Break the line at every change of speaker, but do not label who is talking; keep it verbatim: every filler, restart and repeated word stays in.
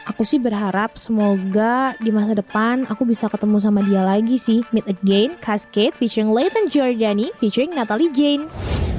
Aku sih berharap semoga di masa depan aku bisa ketemu sama dia lagi sih. Meet Again, Cascade featuring Leighton Giordani featuring Natalie Jane.